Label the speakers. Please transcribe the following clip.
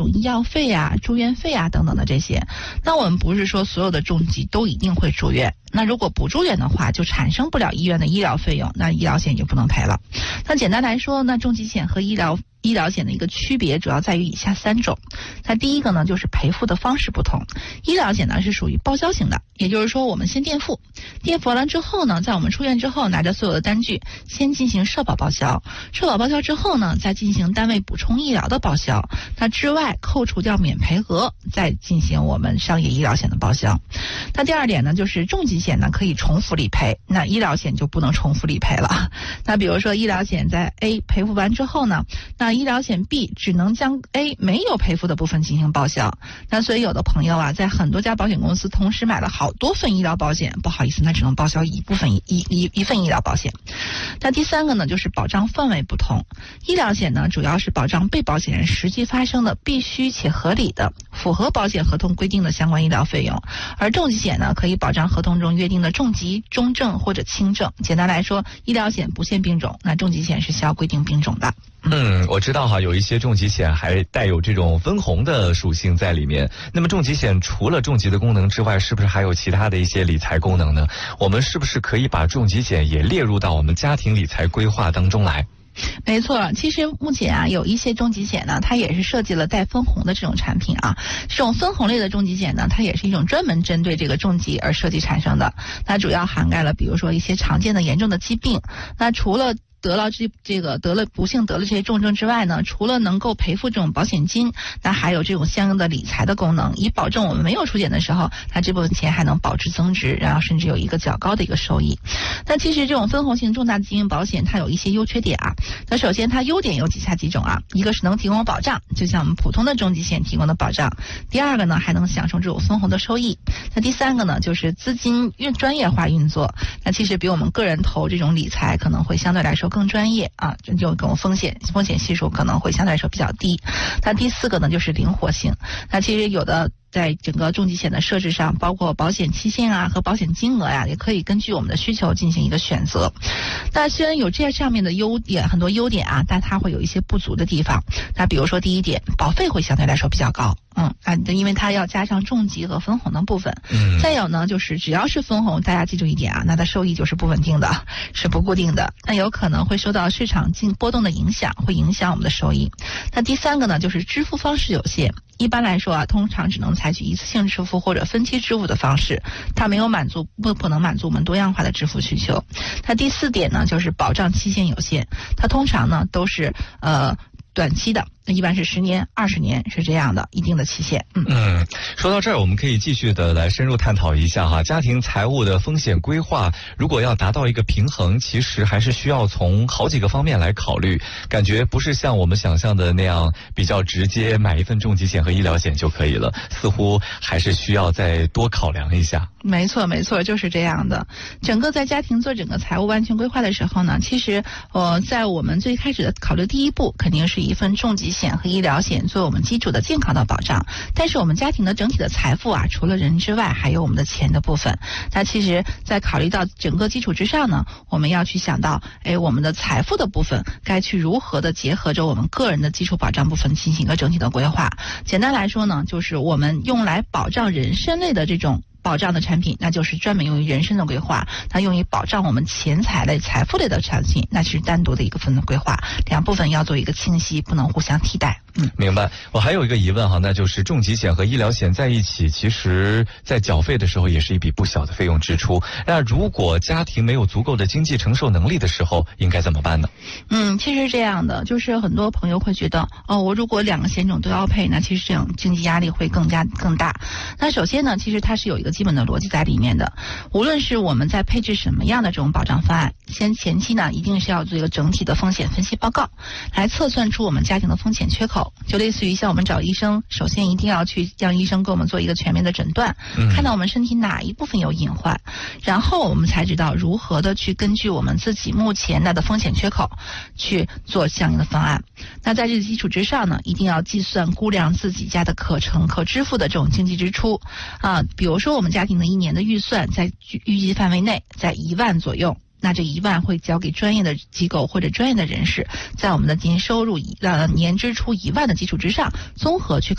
Speaker 1: 种医药费啊、住院费啊等等的这些。那我们不是说所有的重疾都一定会住院，那如果不住院的话，就产生不了医院的医疗费用，那医疗险就不能赔了。那简单来说，那重疾险和医疗险的一个区别主要在于以下3种。那第一个呢，就是赔付的方式不同。医疗险呢是属于报销型的，也就是说我们先垫付完了之后呢，在我们出院之后拿着所有的单据先进行社保报销，社保报销之后呢，再进行单位补充医疗的报销，那之外扣除掉免赔额，再进行我们商业医疗险的报销。那第二点呢，就是重疾险呢可以重复理赔，那医疗险就不能重复理赔了。那比如说医疗险在 A 赔付完之后呢，那医疗险 B 只能将 A 没有赔付的部分进行报销。那所以有的朋友啊，在很多家保险公司同时买了好多份医疗保险，不好意思，那只能报销一份医疗保险。那第3个呢，就是保障范围不同。医疗险呢，主要是保障被保险人实际发生的必须且合理的符合保险合同规定的相关医疗费用，而重疾险呢，可以保障合同中约定的重疾、中症或者轻症。简单来说，医疗险不限病种，那重疾险是需要规定病种的。
Speaker 2: 我知道哈，有一些重疾险还带有这种分红的属性在里面。那么重疾险除了重疾的功能之外，是不是还有其他的一些理财功能呢？我们是不是可以把重疾险也列入到我们家庭理财规划当中来？
Speaker 1: 没错，其实目前啊，有一些重疾险呢，它也是设计了带分红的这种产品啊。这种分红类的重疾险呢，它也是一种专门针对这个重疾而设计产生的。它主要涵盖了比如说一些常见的严重的疾病，那除了不幸得了这些重症之外呢，除了能够赔付这种保险金，那还有这种相应的理财的功能，以保证我们没有出险的时候，它这部分钱还能保值增值，然后甚至有一个较高的一个收益。那其实这种分红型重大疾病保险它有一些优缺点啊。那首先它优点有以下几种啊，一个是能提供保障，就像我们普通的重疾险提供的保障。第二个呢，还能享受这种分红的收益。那第3个呢，就是资金专业化运作。那其实比我们个人投这种理财可能会相对来说更专业啊，这种风险系数可能会相对来说比较低。那第4个呢，就是灵活性。那其实有的在整个重疾险的设置上，包括保险期限啊和保险金额呀，也可以根据我们的需求进行一个选择。那虽然有这上面的很多优点啊，但它会有一些不足的地方。那比如说第一点，保费会相对来说比较高。因为它要加上重疾和分红的部分。再有呢，就是只要是分红，大家记住一点啊，那它收益就是不稳定的，是不固定的，那有可能会受到市场波动的影响，会影响我们的收益。那第3个呢，就是支付方式有限。一般来说啊，通常只能采取一次性支付或者分期支付的方式，它不能满足我们多样化的支付需求。那第4点呢，就是保障期限有限，它通常呢都是短期的，一般是10年、20年是这样的一定的期限。
Speaker 2: 说到这儿，我们可以继续的来深入探讨一下哈，家庭财务的风险规划，如果要达到一个平衡，其实还是需要从好几个方面来考虑。感觉不是像我们想象的那样比较直接，买一份重疾险和医疗险就可以了，似乎还是需要再多考量一下。
Speaker 1: 没错，就是这样的。整个在家庭做整个财务安全规划的时候呢，其实在我们最开始的考虑第一步，肯定是一份重疾险和医疗险作为我们基础的健康的保障。但是我们家庭的整体的财富啊，除了人之外，还有我们的钱的部分。那其实在考虑到整个基础之上呢，我们要去想到，我们的财富的部分该去如何的结合着我们个人的基础保障部分进行一个整体的规划。简单来说呢，就是我们用来保障人身类的这种保障的产品，那就是专门用于人身的规划；它用于保障我们钱财类、财富类的产品，那是单独的一个分的规划。两部分要做一个清晰，不能互相替代。
Speaker 2: 明白。我还有一个疑问哈，那就是重疾险和医疗险在一起，其实在缴费的时候也是一笔不小的费用支出。那如果家庭没有足够的经济承受能力的时候，应该怎么办呢？
Speaker 1: 其实是这样的，就是很多朋友会觉得，我如果2个险种都要配，那其实这种经济压力会更大。那首先呢，其实它是有一个基本的逻辑在里面的。无论是我们在配置什么样的这种保障方案，前期呢一定是要做一个整体的风险分析报告，来测算出我们家庭的风险缺口。就类似于像我们找医生，首先一定要去让医生给我们做一个全面的诊断，看到我们身体哪一部分有隐患，然后我们才知道如何的去根据我们自己目前的风险缺口去做相应的方案。那在这个基础之上呢，一定要计算估量自己家的可支付的这种经济支出比如说我们家庭的1年的预算在预计范围内在1万左右，那这1万会交给专业的机构或者专业的人士，在我们的年收入年支出1万的基础之上，综合去